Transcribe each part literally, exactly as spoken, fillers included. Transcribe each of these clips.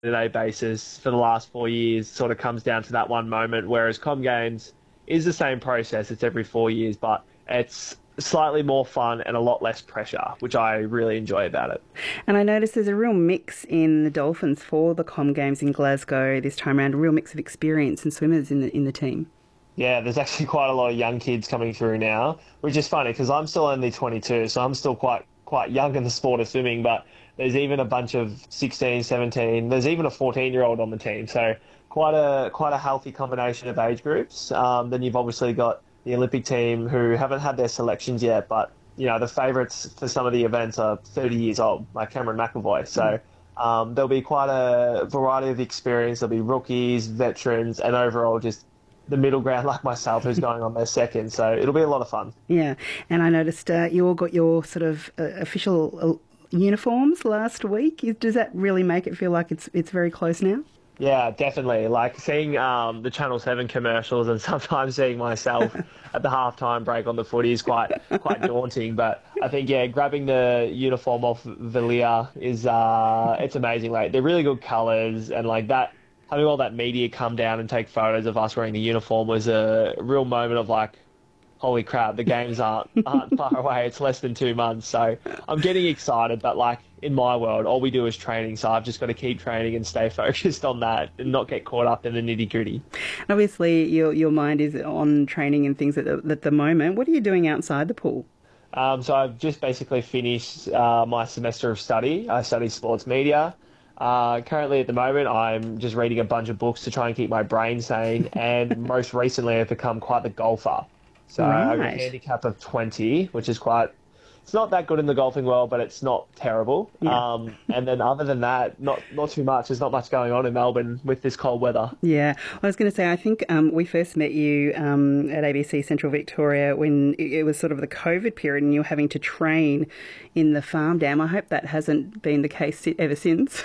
day basis for the last four years sort of comes down to that one moment, whereas Com Games is the same process. It's every four years, but it's slightly more fun and a lot less pressure, which I really enjoy about it. And I noticed there's a real mix in the Dolphins for the Com Games in Glasgow this time around, a real mix of experience and swimmers in the in the team. Yeah, there's actually quite a lot of young kids coming through now, which is funny because I'm still only twenty-two, so I'm still quite quite young in the sport of swimming, but there's even a bunch of sixteen, seventeen, there's even a fourteen-year-old on the team, so quite a quite a healthy combination of age groups. Um, then you've obviously got the Olympic team who haven't had their selections yet, but you know the favourites for some of the events are thirty years old, like Cameron McAvoy. So um, there'll be quite a variety of experience. There'll be rookies, veterans, and overall just the middle ground like myself who's going on their second. So it'll be a lot of fun. Yeah, and I noticed uh, you all got your sort of uh, official uh, uniforms last week. Does that really make it feel like it's it's very close now? Yeah, definitely. Like seeing um, the Channel seven commercials and sometimes seeing myself at the halftime break on the footy is quite quite daunting. But I think, yeah, grabbing the uniform off Velia is, uh, it's amazing. Like, they're really good colours, and like that, having all that media come down and take photos of us wearing the uniform was a real moment of like, holy crap, the games aren't, aren't far away. It's less than two months. So I'm getting excited, but like in my world, all we do is training. So I've just got to keep training and stay focused on that and not get caught up in the nitty gritty. Obviously, your your mind is on training and things at the, at the moment. What are you doing outside the pool? Um, so I've just basically finished uh, my semester of study. I study sports media. Uh, currently, at the moment, I'm just reading a bunch of books to try and keep my brain sane. And most recently, I've become quite the golfer. So Right. I got a handicap of twenty, which is quite, it's not that good in the golfing world, but it's not terrible. Yeah. Um, and then other than that, not not too much. There's not much going on in Melbourne with this cold weather. Yeah, I was going to say, I think um, we first met you um, at A B C Central Victoria when it it was sort of the COVID period and you were having to train in the farm dam. I hope that hasn't been the case si- ever since.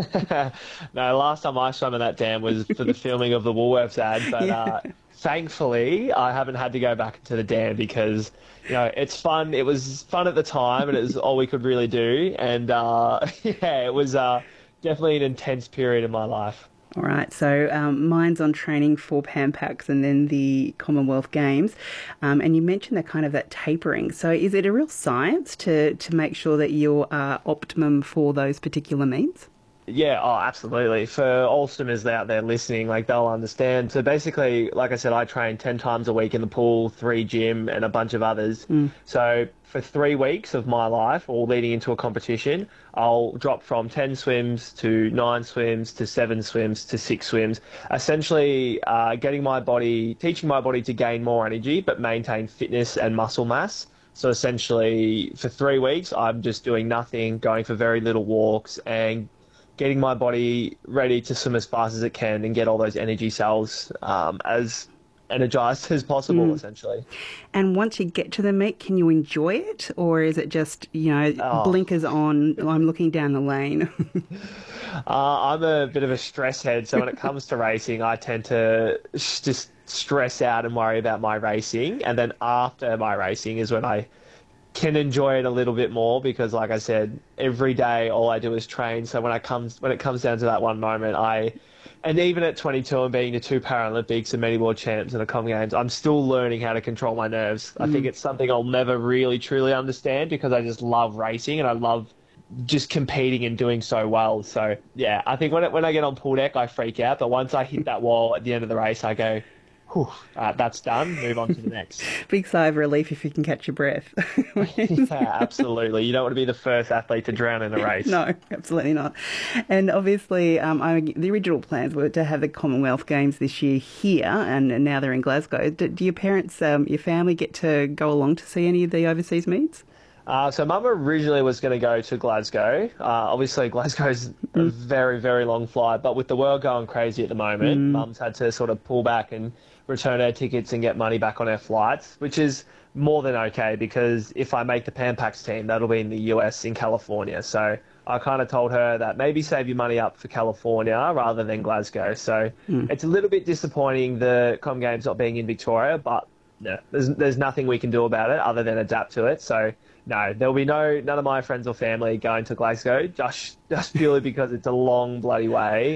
No, last time I swam in that dam was for the filming of the Woolworths ad, but Yeah. uh, thankfully I haven't had to go back into the dam because, you know, it's fun. It was fun at the time and it was all we could really do. And uh, yeah, it was uh, definitely an intense period in my life. All right, so um, mine's on training for Pan Pacs and then the Commonwealth Games. Um, and you mentioned that kind of that tapering. So is it a real science to, to make sure that you're uh, optimum for those particular meets? Yeah, oh, absolutely. For all swimmers out there listening, like they'll understand. So basically, like I said, I train ten times a week in the pool, three gym, and a bunch of others. So for three weeks of my life, or leading into a competition, I'll drop from ten swims to nine swims to seven swims to six swims. Essentially, uh, getting my body, teaching my body to gain more energy, but maintain fitness and muscle mass. So essentially, for three weeks, I'm just doing nothing, going for very little walks, and getting my body ready to swim as fast as it can and get all those energy cells um, as energized as possible, mm. essentially. And once you get to the meet, can you enjoy it? Or is it just, you know, oh. blinkers on, I'm looking down the lane? uh, I'm a bit of a stress head, so when it comes to racing, I tend to just stress out and worry about my racing. And then after my racing is when I can enjoy it a little bit more because, like I said, every day all I do is train. So when I comes when it comes down to that one moment, I, and even at twenty-two and being the two Paralympics and many world champs in the Common Games, I'm still learning how to control my nerves. Mm. I think it's something I'll never really truly understand because I just love racing and I love just competing and doing so well. So yeah, I think when it, when I get on pool deck, I freak out, but once I hit that wall at the end of the race, I go, whew, uh, that's done. Move on to the next. Big sigh of relief if you can catch your breath. Yeah, absolutely. You don't want to be the first athlete to drown in a race. No, absolutely not. And obviously, um, I, the original plans were to have the Commonwealth Games this year here, and, and now they're in Glasgow. Do, do your parents, um, your family get to go along to see any of the overseas meets? Uh, so Mum originally was going to go to Glasgow. Uh, obviously, Glasgow's mm. a very, very long flight, but with the world going crazy at the moment, mm. Mum's had to sort of pull back and return her tickets and get money back on her flights, which is more than okay because if I make the Pan Pacs team, that'll be in the U S, in California. So I kind of told her that maybe save your money up for California rather than Glasgow. So mm. it's a little bit disappointing the Com Games not being in Victoria, but no, there's, there's nothing we can do about it other than adapt to it. So no, there'll be no none of my friends or family going to Glasgow just just purely because it's a long bloody way